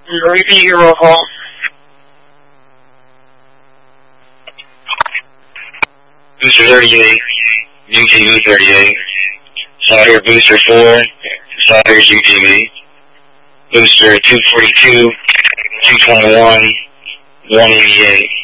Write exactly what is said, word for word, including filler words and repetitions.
Repeat your roll call. Booster thirty-eight, U T V thirty-eight. Sire Booster four, Sire's U T V. Booster two forty-two, two twenty-one, one eighty-eight.